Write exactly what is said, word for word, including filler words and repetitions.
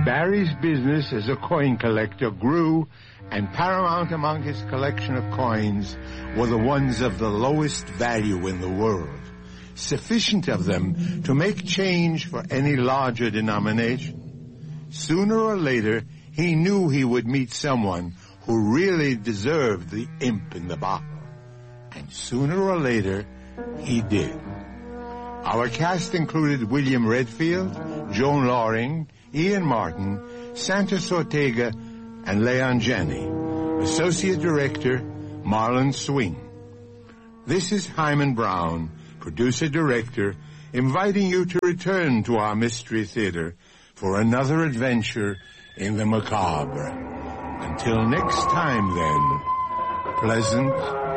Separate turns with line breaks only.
Barry's business as a coin collector grew, and paramount among his collection of coins were the ones of the lowest value in the world, sufficient of them to make change for any larger denomination. Sooner or later, he knew he would meet someone who really deserved the imp in the bottle. And sooner or later, he did. Our cast included William Redfield, Joan Loring, Ian Martin, Santos Ortega, and Leon Janney. Associate Director, Marlon Swing. This is Hyman Brown, Producer-Director, inviting you to return to our Mystery Theater for another adventure in the macabre. Until next time, then, pleasant